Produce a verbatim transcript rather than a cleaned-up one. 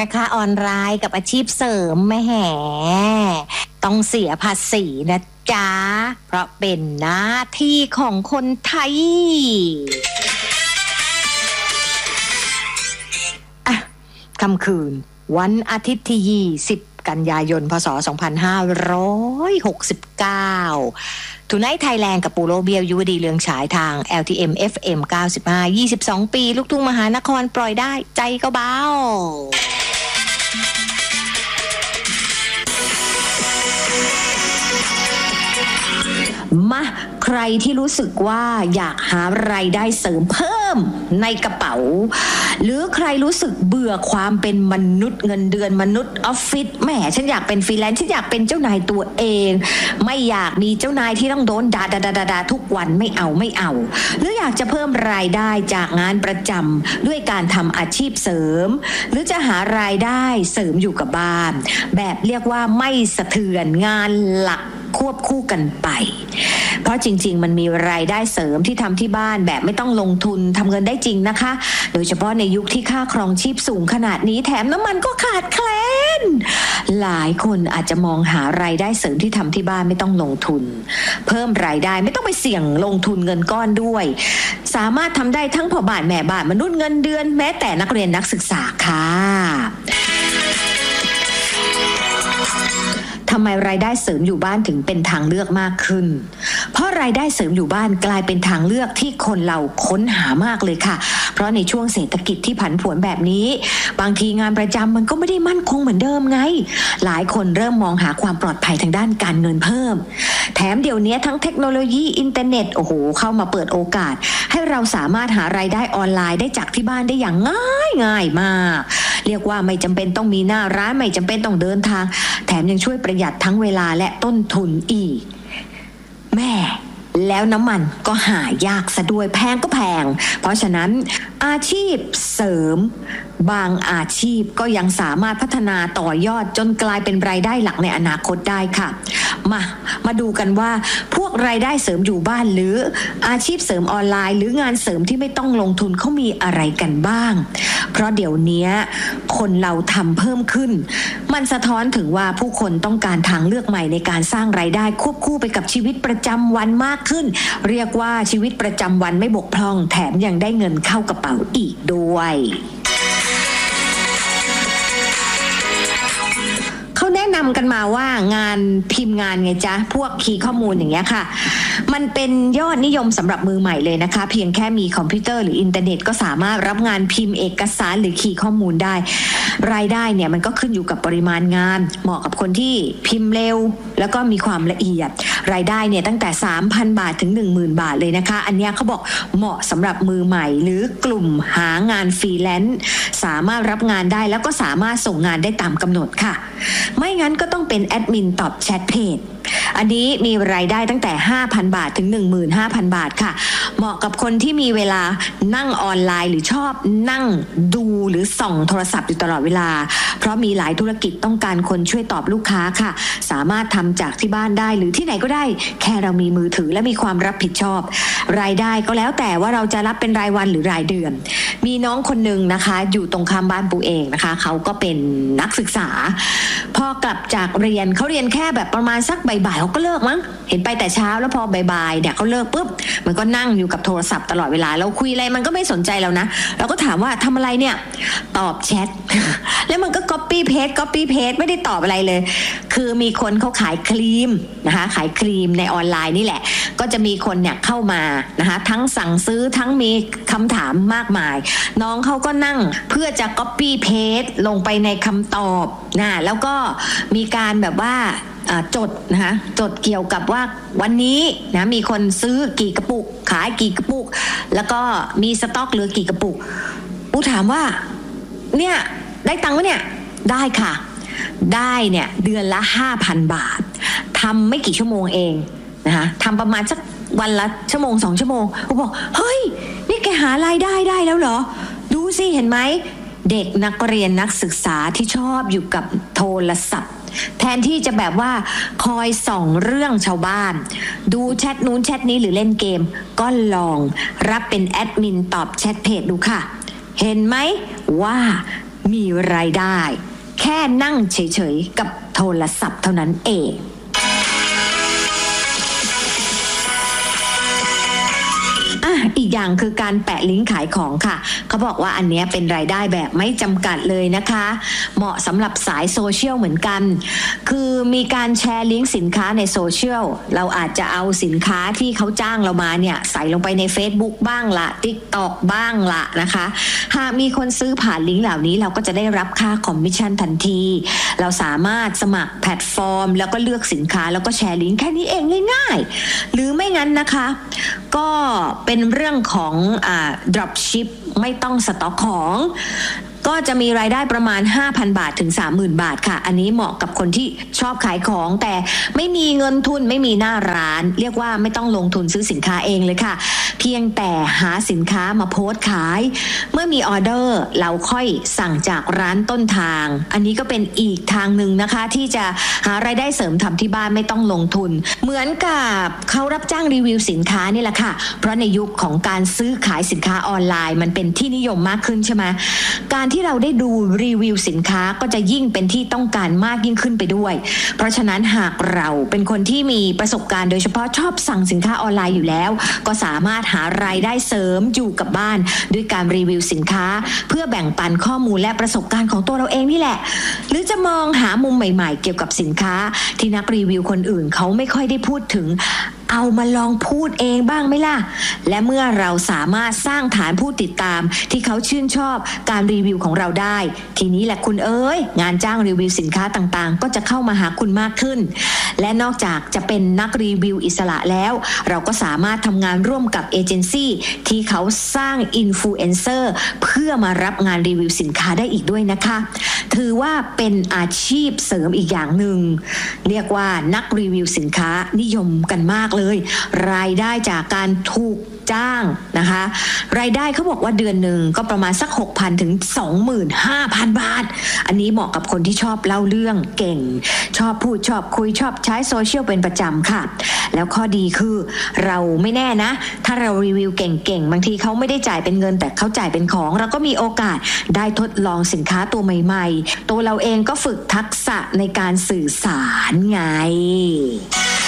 ค้าออนไลน์กับอาชีพเสริมแม่แห่ต้องเสียภาษีนะจ๊ะเพราะเป็นหน้าที่ของคนไทยอ่ะค่ำคืนวันอาทิตย์ที่ยี่สิบกันยายนพศสองพันห้าร้อยหกสิบเก้าทูไนท์ไทยแลนด์กับปูโรเบียวยุวดีเรืองฉายทาง แอล ที เอ็ม เอฟ เอ็ม เก้าสิบห้า ยี่สิบสองปีลูกทุ่งมหานครปล่อยได้ใจก็เบามาใครที่รู้สึกว่าอยากหารายได้เสริมเพิ่มในกระเป๋าหรือใครรู้สึกเบื่อความเป็นมนุษย์เงินเดือนมนุษย์ออฟฟิศแหมฉันอยากเป็นฟรีแลนซ์ฉันอยากเป็นเจ้านายตัวเองไม่อยากมีเจ้านายที่ต้องโดนด่าด่าด่าด่าทุกวันไม่เอาไม่เอาหรืออยากจะเพิ่มรายได้จากงานประจำด้วยการทำอาชีพเสริมหรือจะหารายได้เสริมอยู่กับบ้านแบบเรียกว่าไม่สะเทือนงานหลักควบคู่กันไปเพราะจริงๆมันมีรายได้เสริมที่ทำที่บ้านแบบไม่ต้องลงทุนทำเงินได้จริงนะคะโดยเฉพาะในยุคที่ค่าครองชีพสูงขนาดนี้แถมน้ำมันก็ขาดแคลนหลายคนอาจจะมองหารายได้เสริมที่ทำที่บ้านไม่ต้องลงทุนเพิ่มรายได้ไม่ต้องไปเสี่ยงลงทุนเงินก้อนด้วยสามารถทำได้ทั้งพ่อบ้านแม่บ้านมนุษย์เงินเดือนแม้แต่นักเรียนนักศึกษาค่ะทำไมรายได้เสริมอยู่บ้านถึงเป็นทางเลือกมากขึ้นเพราะรายได้เสริมอยู่บ้านกลายเป็นทางเลือกที่คนเราค้นหามากเลยค่ะเพราะในช่วงเศรษฐกิจที่ผันผวนแบบนี้บางทีงานประจำมันก็ไม่ได้มั่นคงเหมือนเดิมไงหลายคนเริ่มมองหาความปลอดภัยทางด้านการเงินเพิ่มแถมเดี๋ยวนี้ทั้งเทคโนโลยีอินเทอร์เน็ตโอ้โหเข้ามาเปิดโอกาสให้เราสามารถหารายได้ออนไลน์ได้จากที่บ้านได้อย่างง่ายง่ายมากเรียกว่าไม่จำเป็นต้องมีหน้าร้านไม่จำเป็นต้องเดินทางแถมยังช่วยประหยัดทั้งเวลาและต้นทุนอีกแม่แล้วน้ำมันก็หายากซะด้วยแพงก็แพงเพราะฉะนั้นอาชีพเสริมบางอาชีพก็ยังสามารถพัฒนาต่อยอดจนกลายเป็นรายได้หลักในอนาคตได้ค่ะมามาดูกันว่าพวกรายได้เสริมอยู่บ้านหรืออาชีพเสริมออนไลน์หรืองานเสริมที่ไม่ต้องลงทุนเขามีอะไรกันบ้างเพราะเดี๋ยวนี้คนเราทำเพิ่มขึ้นมันสะท้อนถึงว่าผู้คนต้องการทางเลือกใหม่ในการสร้างรายได้ควบคู่ไปกับชีวิตประจำวันมากขึ้นเรียกว่าชีวิตประจำวันไม่บกพร่องแถมยังได้เงินเข้ากระเป๋าอีกด้วยเขาแนะนำกันมาว่างานพิมพ์งานไงจ๊ะพวกคีย์ข้อมูลอย่างเงี้ยค่ะมันเป็นยอดนิยมสำหรับมือใหม่เลยนะคะเพียงแค่มีคอมพิวเตอร์หรืออินเทอร์เน็ตก็สามารถรับงานพิมพ์เอกสารหรือคีย์ข้อมูลได้รายได้เนี่ยมันก็ขึ้นอยู่กับปริมาณงานเหมาะกับคนที่พิมพ์เร็วแล้วก็มีความละเอียดรายได้เนี่ยตั้งแต่ สามพัน บาทถึง หนึ่งหมื่น บาทเลยนะคะอันเนี้ยเขาบอกเหมาะสำหรับมือใหม่หรือกลุ่มหางานฟรีแลนซ์สามารถรับงานได้แล้วก็สามารถส่งงานได้ตามกำหนดค่ะไม่งั้นก็ต้องเป็นแอดมินตอบแชทเพจอันนี้มีรายได้ตั้งแต่ ห้าพัน บาทถึง หนึ่งหมื่นห้าพัน บาทค่ะเหมาะกับคนที่มีเวลานั่งออนไลน์หรือชอบนั่งดูหรือส่องโทรศัพท์อยู่ตลอดเวลาเพราะมีหลายธุรกิจต้องการคนช่วยตอบลูกค้าค่ะสามารถทำจากที่บ้านได้หรือที่ไหนก็ได้แค่เรามีมือถือและมีความรับผิดชอบรายได้ก็แล้วแต่ว่าเราจะรับเป็นรายวันหรือรายเดือนมีน้องคนนึงนะคะอยู่ตรงข้ามบ้านปูเองนะคะเขาก็เป็นนักศึกษาพอกลับจากเรียนเขาเรียนแค่แบบประมาณสักบ่ายๆเขาก็เลิกมั้งเห็นไปแต่เช้าแล้วพอบ่ายๆเนี่ยเขาเลิกปุ๊บมันก็นั่งอยู่กับโทรศัพท์ตลอดเวลาเราคุยอะไรมันก็ไม่สนใจเรานะเราก็ถามว่าทำอะไรเนี่ยตอบแชท แล้วมันก็ copy paste copy paste ไม่ได้ตอบอะไรเลยคือมีคนเขาขายครีมนะคะขายครีมในออนไลน์นี่แหละก็จะมีคนเนี่ยเข้ามานะคะทั้งสั่งซื้อทั้งมีคำถามมากมายน้องเขาก็นั่งเพื่อจะ copy paste ลงไปในคำตอบนะแล้วก็มีการแบบว่าจดนะคะจดเกี่ยวกับว่าวันนี้นะมีคนซื้อกี่กระปุกขายกี่กระปุกแล้วก็มีสต็อกเหลือกี่กระปุกปูถามว่าเนี่ยได้ตังค์ไหมเนี่ยได้ค่ะได้เนี่ยเดือนละ ห้าพัน บาททำไม่กี่ชั่วโมงเองนะคะทำประมาณสักวันละชั่วโมงสองชั่วโมงปูบอกเฮ้ยนี่แกหารายได้ได้แล้วเหรอดูสิเห็นไหมเด็กนักเรียนนักศึกษาที่ชอบอยู่กับโทรศัพท์แทนที่จะแบบว่าคอยส่องเรื่องชาวบ้านดูแชทนู้นแชทนี้หรือเล่นเกมก็ลองรับเป็นแอดมินตอบแชทเพจดูค่ะเห็นไหมว่ามีรายได้แค่นั่งเฉยๆกับโทรศัพท์เท่านั้นเองอีกอย่างคือการแปะลิงก์ขายของค่ะเขาบอกว่าอันนี้เป็นรายได้แบบไม่จำกัดเลยนะคะเหมาะสำหรับสายโซเชียลเหมือนกันคือมีการแชร์ลิงก์สินค้าในโซเชียลเราอาจจะเอาสินค้าที่เขาจ้างเรามาเนี่ยใส่ลงไปใน Facebook บ้างละ TikTok บ้างละนะคะหากมีคนซื้อผ่านลิงก์เหล่านี้เราก็จะได้รับค่าคอมมิชชั่นทันทีเราสามารถสมัครแพลตฟอร์มแล้วก็เลือกสินค้าแล้วก็แชร์ลิงก์แค่นี้เองง่ายๆหรือไม่งั้นนะคะก็เป็นเรื่องของอ่า drop ship ไม่ต้องสต็อกของก็จะมีรายได้ประมาณ ห้าพัน บาทถึง สามหมื่น บาทค่ะอันนี้เหมาะกับคนที่ชอบขายของแต่ไม่มีเงินทุนไม่มีหน้าร้านเรียกว่าไม่ต้องลงทุนซื้อสินค้าเองเลยค่ะเพียงแต่หาสินค้ามาโพสต์ขายเมื่อมีออเดอร์เราค่อยสั่งจากร้านต้นทางอันนี้ก็เป็นอีกทางหนึ่งนะคะที่จะหารายได้เสริมทำที่บ้านไม่ต้องลงทุนเหมือนกับเขารับจ้างรีวิวสินค้านี่แหละค่ะเพราะในยุคของการซื้อขายสินค้าออนไลน์มันเป็นที่นิยมมากขึ้นใช่ไหมการที่เราได้ดูรีวิวสินค้าก็จะยิ่งเป็นที่ต้องการมากยิ่งขึ้นไปด้วยเพราะฉะนั้นหากเราเป็นคนที่มีประสบการณ์โดยเฉพาะชอบสั่งสินค้าออนไลน์อยู่แล้วก็สามารถหารายได้เสริมอยู่กับบ้านด้วยการรีวิวสินค้าเพื่อแบ่งปันข้อมูลและประสบการณ์ของตัวเราเองนี่แหละหรือจะมองหามุมใหม่ๆเกี่ยวกับสินค้าที่นักรีวิวคนอื่นเขาไม่ค่อยได้พูดถึงเอามาลองพูดเองบ้างไหมล่ะและเมื่อเราสามารถสร้างฐานผู้ติดตามที่เขาชื่นชอบการรีวิวของเราได้ทีนี้แหละคุณเอ๋ยงานจ้างรีวิวสินค้าต่างๆก็จะเข้ามาหาคุณมากขึ้นและนอกจากจะเป็นนักรีวิวอิสระแล้วเราก็สามารถทำงานร่วมกับเอเจนซี่ที่เขาสร้างอินฟลูเอนเซอร์เพื่อมารับงานรีวิวสินค้าได้อีกด้วยนะคะถือว่าเป็นอาชีพเสริมอีกอย่างหนึ่งเรียกว่านักรีวิวสินค้านิยมกันมากเลยรายได้จากการถูกจ้างนะคะรายได้เขาบอกว่าเดือนหนึ่งก็ประมาณสัก หกพัน ถึง สองหมื่นห้าพัน บาทอันนี้เหมาะกับคนที่ชอบเล่าเรื่องเก่งชอบพูดชอบคุยชอบใช้โซเชียลเป็นประจำค่ะแล้วข้อดีคือเราไม่แน่นะถ้าเรารีวิวเก่งๆบางทีเขาไม่ได้จ่ายเป็นเงินแต่เขาจ่ายเป็นของเราก็มีโอกาสได้ทดลองสินค้าตัวใหม่ๆตัวเราเองก็ฝึกทักษะในการสื่อสารไง